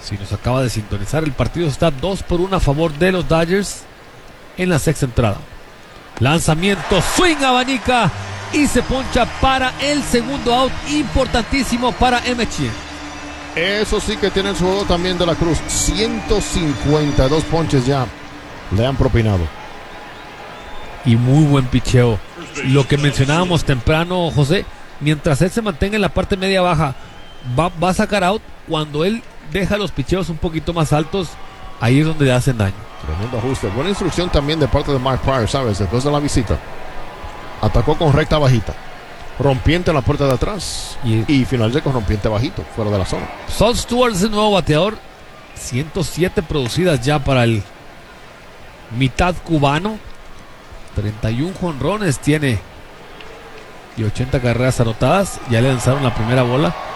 Si nos acaba de sintonizar, el partido está 2-1 a favor de los Dodgers en la sexta entrada. Lanzamiento, swing, abanica y se poncha para el segundo out, importantísimo para McShane. Eso sí que tiene el jugador también de la Cruz. 152 ponches ya le han propinado. Y muy buen picheo. Lo que mencionábamos temprano, José, mientras él se mantenga en la parte media baja, va a sacar out. Cuando él deja los picheos un poquito más altos, ahí es donde le hacen daño. Tremendo ajuste. Buena instrucción también de parte de Mark Prior, ¿sabes? Después de la visita. Atacó con recta bajita. Rompiente en la puerta de atrás. Y finalizó con rompiente bajito, fuera de la zona. Sol Stewart es el nuevo bateador. 107 producidas ya para el mitad cubano. 31 jonrones tiene y 80 carreras anotadas. Ya le lanzaron la primera bola.